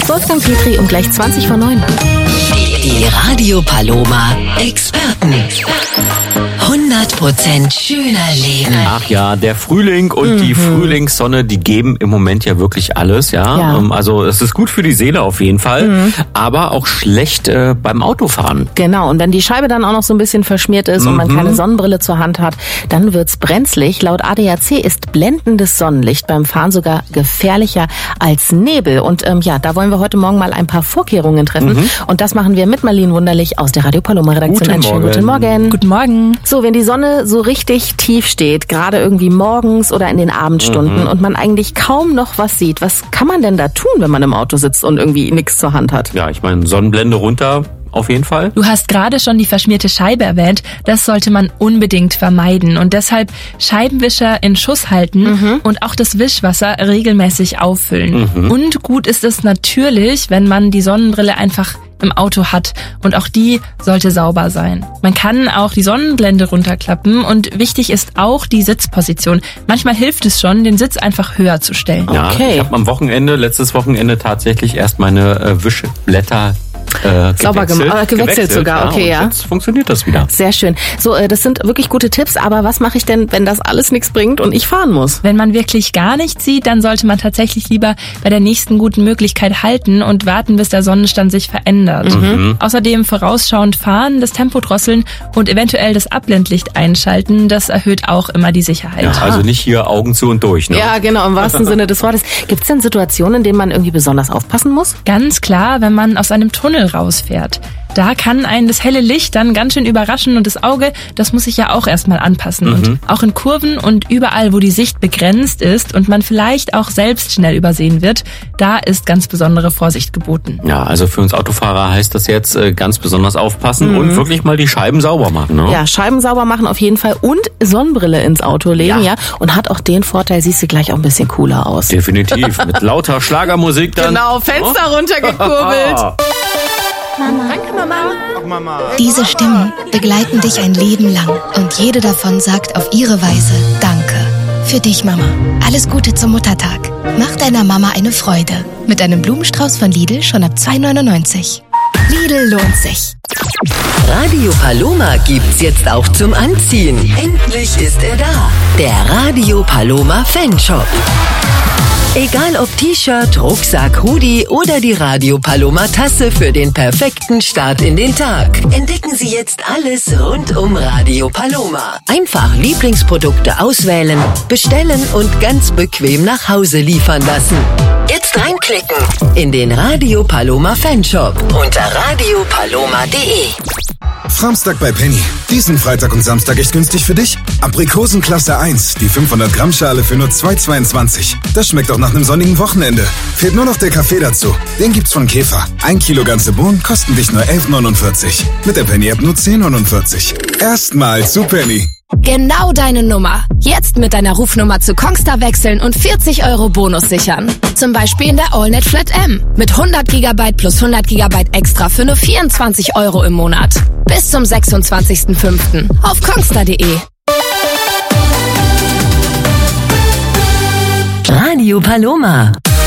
Wolfgang Petri um gleich 20:09. Die Radio Paloma Experten. 100% schöner Leben. Ach ja, der Frühling und die Frühlingssonne, die geben im Moment ja wirklich alles, ja. Also es ist gut für die Seele auf jeden Fall, aber auch schlecht beim Autofahren. Genau, und wenn die Scheibe dann auch noch so ein bisschen verschmiert ist und man keine Sonnenbrille zur Hand hat, dann wird's brenzlig. Laut ADAC ist blendendes Sonnenlicht beim Fahren sogar gefährlicher als Nebel. Und da wollen wir heute Morgen mal ein paar Vorkehrungen treffen. Und das machen wir mit Marlene Wunderlich aus der Radio Paloma Redaktion. Einen schönen guten Morgen. Guten Morgen. So, wenn die Sonne so richtig tief steht, gerade irgendwie morgens oder in den Abendstunden und man eigentlich kaum noch was sieht, was kann man denn da tun, wenn man im Auto sitzt und irgendwie nichts zur Hand hat? Ja, ich meine, Sonnenblende runter. Auf jeden Fall. Du hast gerade schon die verschmierte Scheibe erwähnt. Das sollte man unbedingt vermeiden. Und deshalb Scheibenwischer in Schuss halten und auch das Wischwasser regelmäßig auffüllen. Und gut ist es natürlich, wenn man die Sonnenbrille einfach im Auto hat. Und auch die sollte sauber sein. Man kann auch die Sonnenblende runterklappen. Und wichtig ist auch die Sitzposition. Manchmal hilft es schon, den Sitz einfach höher zu stellen. Ja, ich habe letztes Wochenende tatsächlich erst meine Wischblätter sauber gewechselt sogar, okay, ja. Jetzt funktioniert das wieder. Sehr schön. So, das sind wirklich gute Tipps, aber was mache ich denn, wenn das alles nichts bringt und ich fahren muss? Wenn man wirklich gar nichts sieht, dann sollte man tatsächlich lieber bei der nächsten guten Möglichkeit halten und warten, bis der Sonnenstand sich verändert. Außerdem vorausschauend fahren, das Tempo drosseln und eventuell das Abblendlicht einschalten, das erhöht auch immer die Sicherheit. Ja, also nicht hier Augen zu und durch, ne? Ja, genau, im wahrsten Sinne des Wortes. Gibt es denn Situationen, in denen man irgendwie besonders aufpassen muss? Ganz klar, wenn man aus einem Tunnel rausfährt. Da kann einen das helle Licht dann ganz schön überraschen und das Auge, das muss sich ja auch erstmal anpassen. Und auch in Kurven und überall, wo die Sicht begrenzt ist und man vielleicht auch selbst schnell übersehen wird, da ist ganz besondere Vorsicht geboten. Ja, also für uns Autofahrer heißt das jetzt ganz besonders aufpassen und wirklich mal die Scheiben sauber machen. Ne? Ja, Scheiben sauber machen auf jeden Fall und Sonnenbrille ins Auto legen, ja. Und hat auch den Vorteil, siehst du gleich auch ein bisschen cooler aus. Definitiv, mit lauter Schlagermusik dann. Genau, Fenster runtergekurbelt. Mama. Danke, Mama. Ach, Mama. Diese Stimmen begleiten dich ein Leben lang und jede davon sagt auf ihre Weise Danke. Für dich, Mama. Alles Gute zum Muttertag. Mach deiner Mama eine Freude. Mit einem Blumenstrauß von Lidl schon ab 2,99 €. Lidl lohnt sich. Radio Paloma gibt's jetzt auch zum Anziehen. Endlich ist er da. Der Radio Paloma Fanshop. Egal ob T-Shirt, Rucksack, Hoodie oder die Radio Paloma Tasse für den perfekten Start in den Tag. Entdecken Sie jetzt alles rund um Radio Paloma. Einfach Lieblingsprodukte auswählen, bestellen und ganz bequem nach Hause liefern lassen. Jetzt reinklicken in den Radio Paloma Fanshop unter radiopaloma.de. Samstag bei Penny. Diesen Freitag und Samstag echt günstig für dich. Aprikosen Klasse 1, die 500 Gramm Schale für nur 2,22. Das schmeckt auch nach einem sonnigen Wochenende. Fehlt nur noch der Kaffee dazu. Den gibt's von Käfer. 1 Kilo ganze Bohnen kosten dich nur 11,49. Mit der Penny-App nur 10,49. Erstmal zu Penny. Genau deine Nummer. Jetzt mit deiner Rufnummer zu Kongstar wechseln und 40 € Bonus sichern. Zum Beispiel in der AllNet Flat M. Mit 100 GB plus 100 GB extra für nur 24 € im Monat. Bis zum 26.05. auf kongstar.de. Radio Paloma.